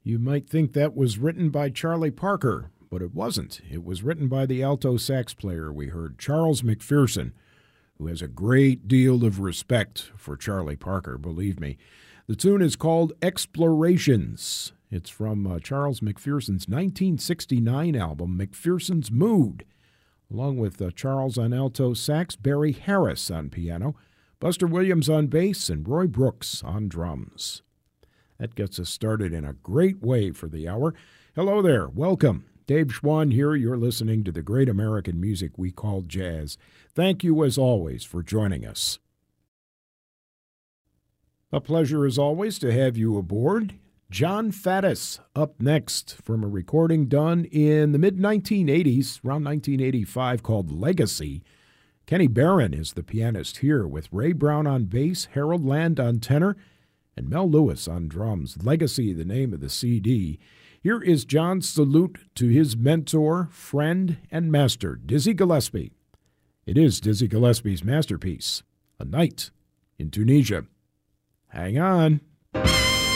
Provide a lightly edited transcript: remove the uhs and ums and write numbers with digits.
You might think that was written by Charlie Parker, but it wasn't. It was written by the alto sax player we heard, Charles McPherson, who has a great deal of respect for Charlie Parker, believe me. The tune is called Explorations. It's from Charles McPherson's 1969 album, McPherson's Mood, along with Charles on alto sax, Barry Harris on piano, Buster Williams on bass, and Roy Brooks on drums. That gets us started in a great way for the hour. Hello there. Welcome. Dave Schwann here. You're listening to the great American music we call jazz. Thank you, as always, for joining us. A pleasure, as always, to have you aboard. John Faddis up next from a recording done in the mid-1980s, around 1985, called Legacy. Kenny Barron is the pianist here, with Ray Brown on bass, Harold Land on tenor, and Mel Lewis on drums. Legacy, the name of the CD. Here is John's salute to his mentor, friend, and master, Dizzy Gillespie. It is Dizzy Gillespie's masterpiece, A Night in Tunisia. Hang on.